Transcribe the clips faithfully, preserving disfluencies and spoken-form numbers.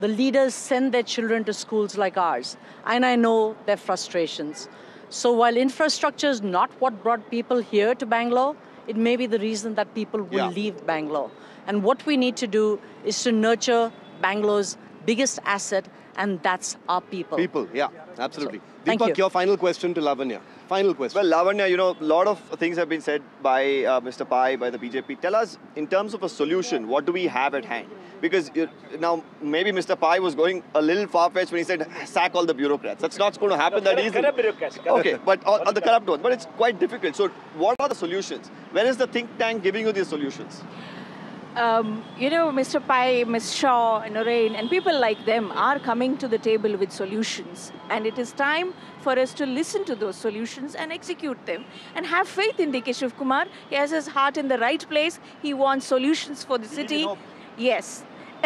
the leaders send their children to schools like ours, and I know their frustrations. So while infrastructure is not what brought people here to Bangalore, it may be the reason that people will yeah. leave Bangalore. And what we need to do is to nurture Bangalore's biggest asset, and that's our people. People, yeah, absolutely. So, thank Deepak, you. your final question to Lavanya. Final question. Well, Lavanya, you know, a lot of things have been said by uh, Mister Pai, by the B J P. Tell us, in terms of a solution, what do we have at hand? Because you, now, maybe Mister Pai was going a little far-fetched when he said, sack all the bureaucrats. That's not going to happen no, that easily. Corrupt bureaucrats. Okay, but on, on the corrupt ones. But it's quite difficult. So what are the solutions? When is the think tank giving you these solutions? Um, you know, Mister Pai, Miz Shaw, Narain, and people like them are coming to the table with solutions. And it is time for us to listen to those solutions and execute them. And have faith in D K Shiv Kumar. He has his heart in the right place. He wants solutions for the city. Yes.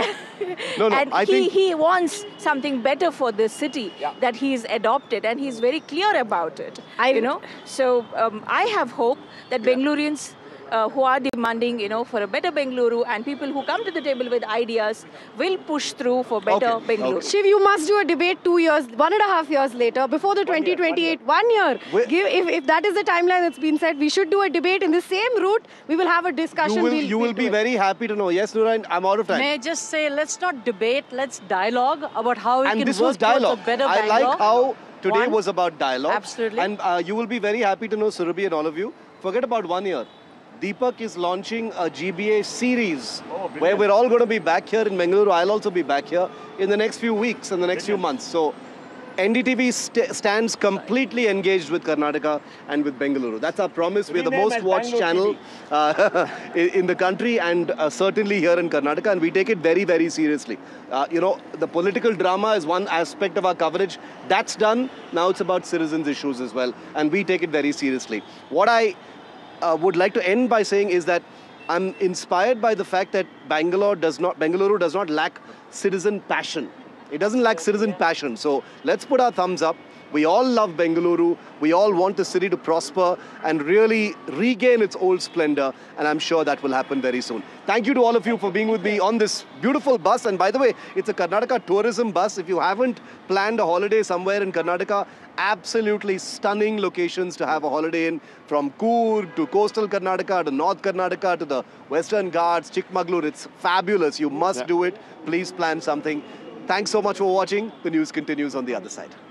no, no, and I he, think... he wants something better for the city yeah. that he's adopted, and he's very clear about it. I, you know, so um, I have hope that yeah. Bangaloreans Uh, who are demanding, you know, for a better Bengaluru, and people who come to the table with ideas will push through for better okay. Bengaluru. Okay. Shiv, you must do a debate two years, one and a half years later, before the twenty twenty-eight, one year. One year. Give, if, if that is the timeline that's been said, we should do a debate in the same route. We will have a discussion. You will, we'll, you we'll will be it. very happy to know. Yes, Nurain, I'm out of time. May I just say, let's not debate, let's dialogue about how we and can this work was dialogue. towards a better I Bangalore. like how today One. was about dialogue. Absolutely. And uh, you will be very happy to know, Surabhi and all of you, forget about one year. Deepak is launching a G B A series oh, where we're all going to be back here in Bengaluru. I'll also be back here in the next few weeks and the next brilliant. few months. So N D T V st stands completely engaged with Karnataka and with Bengaluru. That's our promise. We're the Rename most as watched Bangalore channel uh, in, in the country, and uh, certainly here in Karnataka, and we take it very, very seriously. Uh, you know, the political drama is one aspect of our coverage. That's done. Now it's about citizens' issues as well, and we take it very seriously. What I Uh, would like to end by saying is that I'm inspired by the fact that Bangalore does not, Bengaluru does not lack citizen passion. It doesn't lack citizen passion. So let's put our thumbs up. We all love Bengaluru. We all want the city to prosper and really regain its old splendor. And I'm sure that will happen very soon. Thank you to all of you for being with me on this beautiful bus. And by the way, it's a Karnataka tourism bus. If you haven't planned a holiday somewhere in Karnataka, absolutely stunning locations to have a holiday in, from Coorg to coastal Karnataka to North Karnataka to the Western Ghats, Chikmagalur. It's fabulous. You must yeah. do it. Please plan something. Thanks so much for watching. The news continues on the other side.